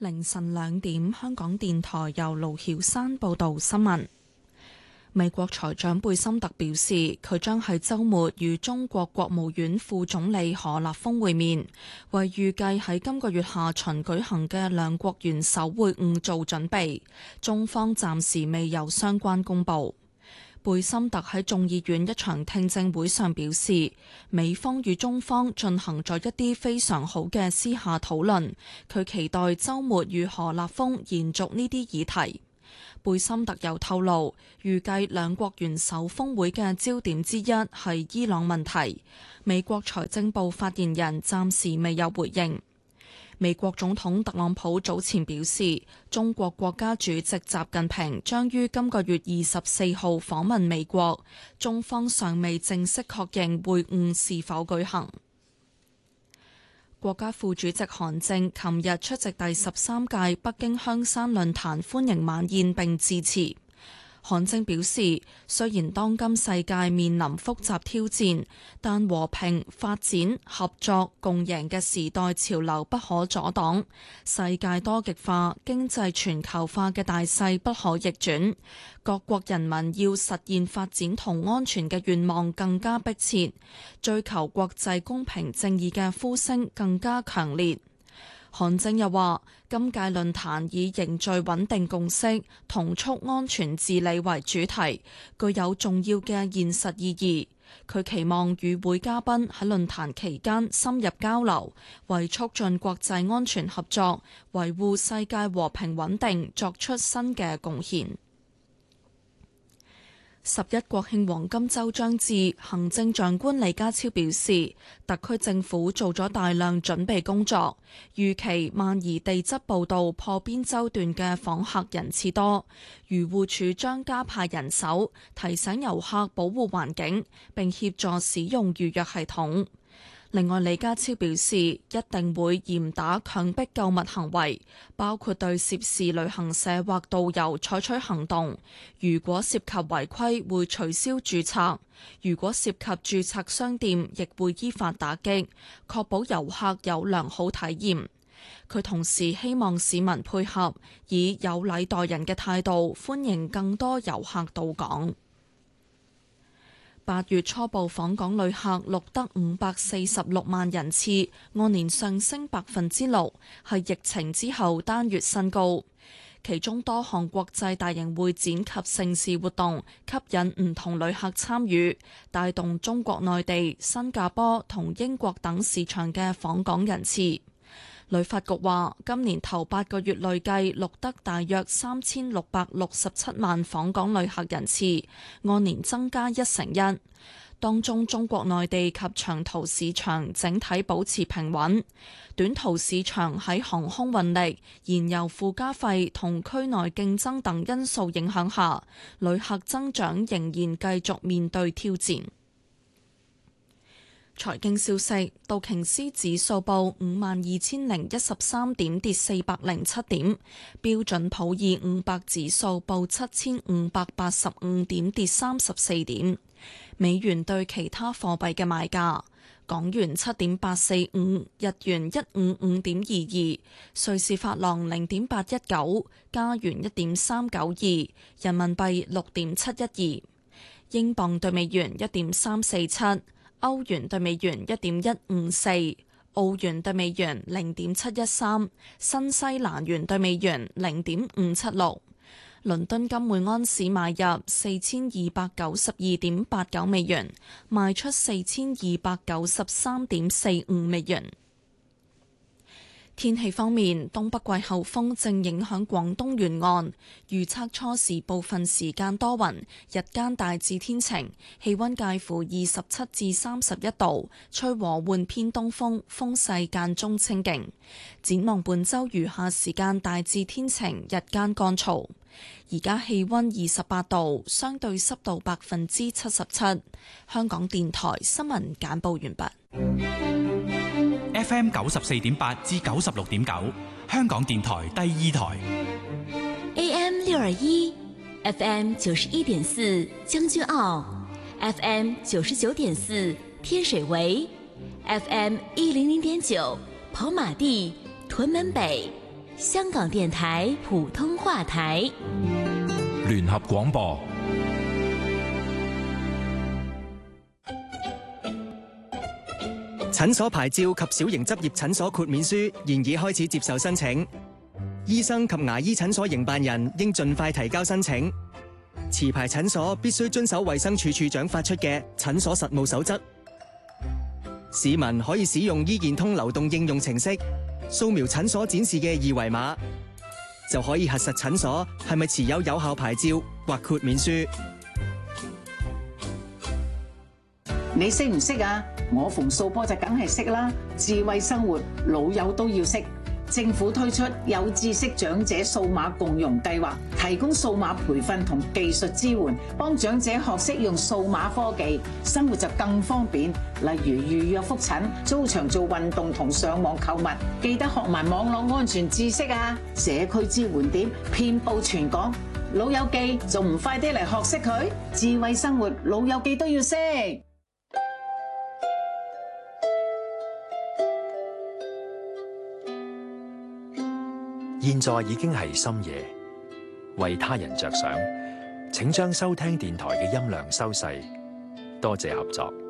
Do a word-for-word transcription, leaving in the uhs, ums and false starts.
凌晨兩點，香港電台由盧曉山報道新聞。美國財長貝森特表示，佢將喺週末與中國國務院副總理何立峰會面，為預計喺今個月下旬舉行嘅兩國元首會晤做準備。中方暫時未有相關公佈。貝森特喺眾議院一場聽證會上表示，美方與中方進行咗一啲非常好嘅私下討論，佢期待週末與何立峰延續呢啲議題。貝森特又透露，預計兩國元首峰會嘅焦點之一係伊朗問題。美國財政部發言人暫時未有回應。美國總統特朗普早前表示，中國國家主席習近平將於今個月二十四號訪問美國，中方尚未正式確認會晤是否舉行。國家副主席韓正琴日出席第十三屆北京香山論壇歡迎晚宴並致辭。韓正表示，雖然當今世界面臨複雜挑戰，但和平、發展、合作、共贏嘅時代潮流不可阻擋，世界多極化、經濟全球化嘅大勢不可逆轉，各國人民要實現發展同安全嘅願望更加迫切，追求國際公平正義嘅呼聲更加強烈。韓正又話，今屆論壇以凝聚穩定共識、同促安全治理為主題，具有重要嘅現實意義。佢期望與會嘉賓喺論壇期間深入交流，為促進國際安全合作、維護世界和平穩定作出新嘅貢獻。十一國慶黃金週將至，行政長官李家超表示，特區政府做咗大量準備工作，預期萬宜地質步道破邊洲段嘅訪客人次多，漁護署將加派人手，提醒遊客保護環境，並協助使用預約系統。另外，李家超表示，一定會嚴打強迫購物行為，包括對涉事旅行社或導遊採取行動。如果涉及違規，會取消註冊；如果涉及註冊商店，亦會依法打擊，確保遊客有良好體驗。佢同時希望市民配合，以有禮待人嘅態度，歡迎更多遊客到港。八月初步訪港旅客錄得五百四十六萬人次，按年上升百分之六，係疫情之後單月新高。其中多項國際大型會展及盛事活動吸引唔同旅客參與，帶動中國內地、新加坡同英國等市場嘅訪港人次。旅發局話，今年頭八個月累計錄得大約三千六百六十七萬訪港旅客人次，按年增加一成一。當中中國內地及長途市場整體保持平穩，短途市場喺航空運力、燃油附加費同區內競爭等因素影響下，旅客增長仍然繼續面對挑戰。財經消息，道瓊斯指數報五萬二千零一十三點，跌四百零七點；標準普爾五百指數報七千五百八十五點，跌三十四點。美元對其他貨幣嘅賣價：港元七點八四五，日元一五五點二二，瑞士法郎零點八一九，加元一點三九二，人民幣六點七一二，英鎊對美元一點三四七。歐元對美元一點一五四，澳元對美元零點七一三，新西蘭元對美元零點五七六。倫敦金每安士買入四千二百九十二點八九美元，賣出四千二百九十三點四五美元。天氣方面，東北季候風正影響廣東沿岸，預測初時部分時間多雲，日間大致天晴，氣溫介乎二十七至三十一度，吹和緩偏東風，風勢間中清勁。展望本週餘下時間大致天晴，日間乾燥。而家氣溫二十八度，相對濕度百分之七十七。香港電台新聞簡報完畢。 F M 九十四點八至九十六點九，香港電台第二台。 A M 六二一，F M 九十一點四將軍澳 ，F M 九十九點四天水圍 ，F M 一零零點九跑馬地屯門北。 香港電台普通話台， 聯合廣播。 診所牌照及小型執業診所豁免書現已開始接受申請，醫生及牙醫診所營辦人應盡快提交申請。持牌診所必須遵守衛生署署長發出嘅診所實務守則。市民可以使用醫健通流動應用程式，掃描診所展示嘅二維碼，就可以核實診所係咪持有有效牌照或豁免書。 你識唔識啊？我馮素波就梗係識啦。智慧生活，老友都要識。政府推出有知識長者數碼共融計劃，提供數碼培訓同技術支援，幫長者學識用數碼科技，生活就更方便。例如預約覆診、租場做運動同上網購物，記得學埋網絡安全知識啊！社區支援點遍佈全港，老友記仲唔快啲嚟學識佢？智慧生活，老友記都要識。 現在已經係深夜，為他人着想，請將收聽電台嘅音量收細，多謝合作。